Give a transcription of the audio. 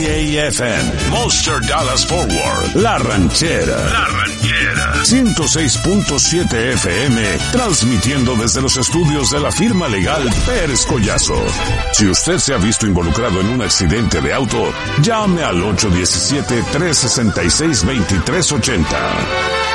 AFM, Monster Dallas Forward, La Ranchera. 106.7 FM, transmitiendo desde los estudios de la firma legal Pérez Collazo. Si usted se ha visto involucrado en un accidente de auto, llame al 817-366-2380.